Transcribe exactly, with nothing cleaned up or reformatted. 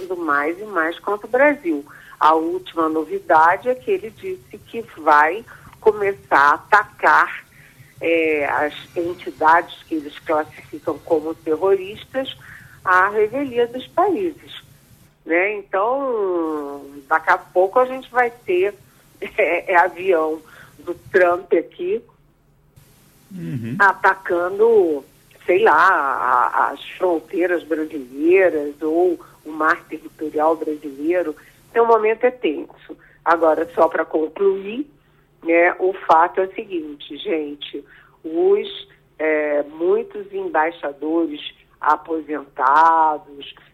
agindo mais e mais contra o Brasil. A última novidade é que ele disse que vai começar a atacar é, as entidades que eles classificam como terroristas à revelia dos países, né? Então, daqui a pouco a gente vai ter é, é, avião do Trump aqui uhum. atacando, sei lá, a, as fronteiras brasileiras ou o mar territorial brasileiro. Então, o momento é tenso. Agora, só para concluir, né, o fato é o seguinte, gente, os é, muitos embaixadores aposentados,